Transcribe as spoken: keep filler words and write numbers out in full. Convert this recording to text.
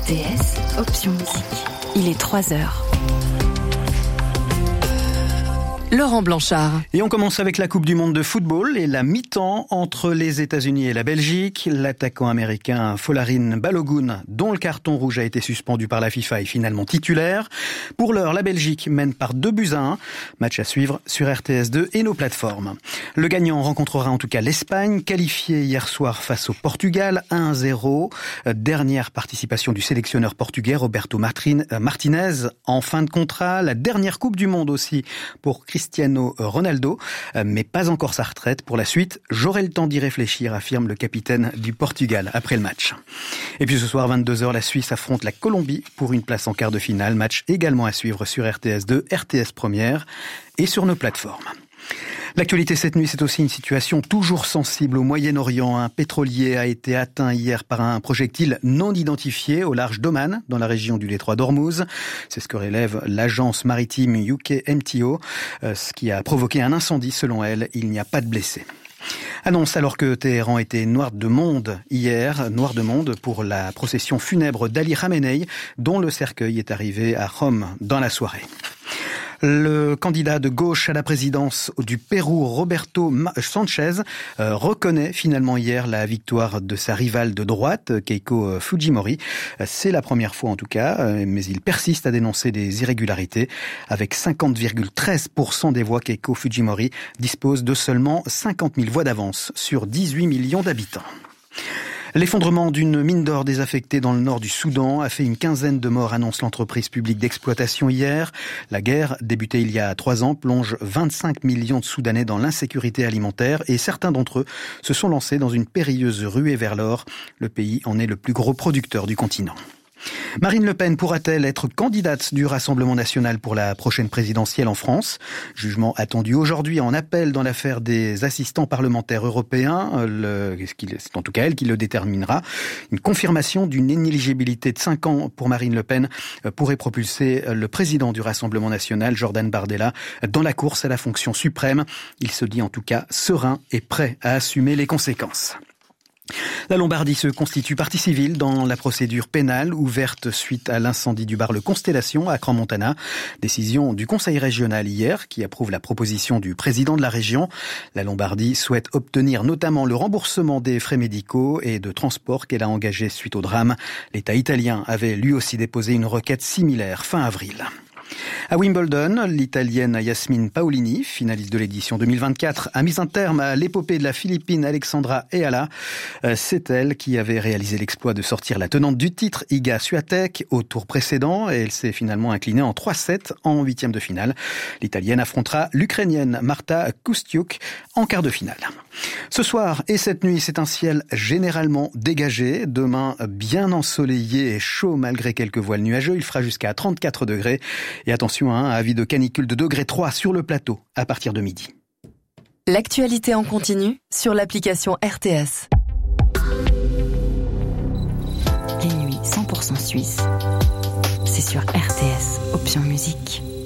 T S, option musique. Il est trois heures. Laurent Blanchard. Et on commence avec la Coupe du Monde de football et la mi-temps entre les États-Unis et la Belgique. L'attaquant américain Folarin Balogun, dont le carton rouge a été suspendu par la FIFA, est finalement titulaire. Pour l'heure, la Belgique mène par deux buts à un. Match à suivre sur R T S deux et nos plateformes. Le gagnant rencontrera en tout cas l'Espagne, qualifiée hier soir face au Portugal, un à zéro. Dernière participation du sélectionneur portugais Roberto Martinez en fin de contrat. La dernière Coupe du Monde aussi pour Cristiano Ronaldo, mais pas encore sa retraite. Pour la suite, j'aurai le temps d'y réfléchir, affirme le capitaine du Portugal après le match. Et puis ce soir, vingt-deux heures, la Suisse affronte la Colombie pour une place en quart de finale. Match également à suivre sur R T S deux, R T S Première et sur nos plateformes. L'actualité cette nuit, c'est aussi une situation toujours sensible au Moyen-Orient. Un pétrolier a été atteint hier par un projectile non identifié au large d'Oman, dans la région du détroit d'Ormuz. C'est ce que relève l'agence maritime U K M T O, ce qui a provoqué un incendie selon elle. Il n'y a pas de blessés. Annonce alors que Téhéran était noir de monde hier, noir de monde pour la procession funèbre d'Ali Khamenei, dont le cercueil est arrivé à Rome dans la soirée. Le candidat de gauche à la présidence du Pérou, Roberto Sanchez, euh, reconnaît finalement hier la victoire de sa rivale de droite, Keiko Fujimori. C'est la première fois en tout cas, mais il persiste à dénoncer des irrégularités. Avec cinquante virgule treize pour cent des voix, Keiko Fujimori dispose de seulement cinquante mille voix d'avance sur dix-huit millions d'habitants. L'effondrement d'une mine d'or désaffectée dans le nord du Soudan a fait une quinzaine de morts, annonce l'entreprise publique d'exploitation hier. La guerre, débutée il y a trois ans, plonge vingt-cinq millions de Soudanais dans l'insécurité alimentaire et certains d'entre eux se sont lancés dans une périlleuse ruée vers l'or. Le pays en est le plus gros producteur du continent. Marine Le Pen pourra-t-elle être candidate du Rassemblement national pour la prochaine présidentielle en France ? Jugement attendu aujourd'hui en appel dans l'affaire des assistants parlementaires européens. Le, c'est en tout cas elle qui le déterminera. Une confirmation d'une inéligibilité de cinq ans pour Marine Le Pen pourrait propulser le président du Rassemblement national, Jordan Bardella, dans la course à la fonction suprême. Il se dit en tout cas serein et prêt à assumer les conséquences. La Lombardie se constitue partie civile dans la procédure pénale ouverte suite à l'incendie du bar Le Constellation à Crans-Montana. Décision du Conseil régional hier qui approuve la proposition du président de la région. La Lombardie souhaite obtenir notamment le remboursement des frais médicaux et de transport qu'elle a engagés suite au drame. L'État italien avait lui aussi déposé une requête similaire fin avril. À Wimbledon, l'Italienne Yasmine Paolini, finaliste de l'édition deux mille vingt-quatre, a mis un terme à l'épopée de la Philippine Alexandra Eala. C'est elle qui avait réalisé l'exploit de sortir la tenante du titre, Iga Swiatek, au tour précédent, et elle s'est finalement inclinée en trois sept en huitième de finale. L'Italienne affrontera l'Ukrainienne Marta Kostyuk en quart de finale. Ce soir et cette nuit, c'est un ciel généralement dégagé. Demain, bien ensoleillé et chaud malgré quelques voiles nuageux. Il fera jusqu'à trente-quatre degrés. Et attention, hein, avis de canicule de degré trois sur le plateau à partir de midi. L'actualité en continu sur l'application R T S. Les nuits cent pour cent suisses, c'est sur R T S, option musique.